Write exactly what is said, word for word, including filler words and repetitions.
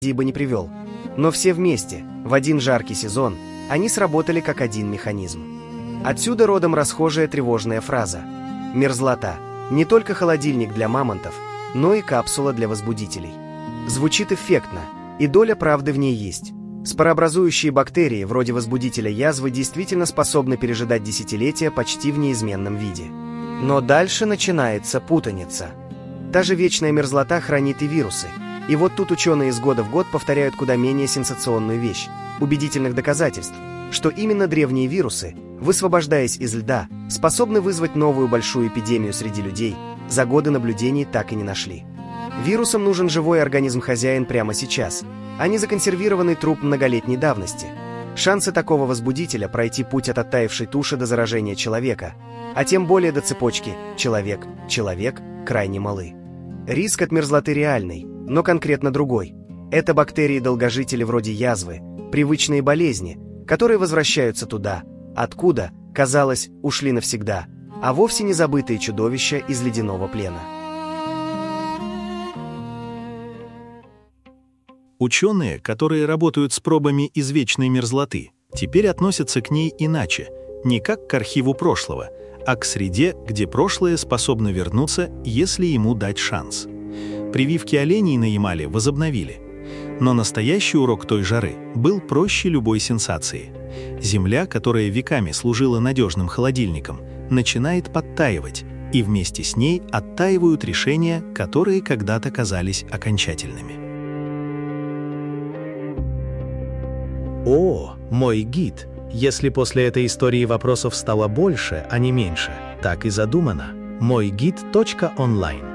бы не привел. Но все вместе, в один жаркий сезон, они сработали как один механизм. Отсюда родом расхожая тревожная фраза: мерзлота – не только холодильник для мамонтов, но и капсула для возбудителей. Звучит эффектно, и доля правды в ней есть. Спорообразующие бактерии, вроде возбудителя язвы, действительно способны пережидать десятилетия почти в неизменном виде. Но дальше начинается путаница. Та же вечная мерзлота хранит и вирусы. И вот тут ученые из года в год повторяют куда менее сенсационную вещь – убедительных доказательств, что именно древние вирусы, высвобождаясь из льда, способны вызвать новую большую эпидемию среди людей, за годы наблюдений так и не нашли. Вирусам нужен живой организм-хозяин прямо сейчас, а не законсервированный труп многолетней давности. Шансы такого возбудителя пройти путь от оттаившей туши до заражения человека, а тем более до цепочки «человек-человек» крайне малы. Риск от мерзлоты реальный, но конкретно другой. Это бактерии-долгожители вроде язвы, привычные болезни, которые возвращаются туда, откуда, казалось, ушли навсегда, а вовсе не забытые чудовища из ледяного плена. Ученые, которые работают с пробами из вечной мерзлоты, теперь относятся к ней иначе, не как к архиву прошлого, а к среде, где прошлое способно вернуться, если ему дать шанс. Прививки оленей на Ямале возобновили. Но настоящий урок той жары был проще любой сенсации. Земля, которая веками служила надежным холодильником, начинает подтаивать, и вместе с ней оттаивают решения, которые когда-то казались окончательными. О, мой гид! Если после этой истории вопросов стало больше, а не меньше, так и задумано. мой гид точка онлайн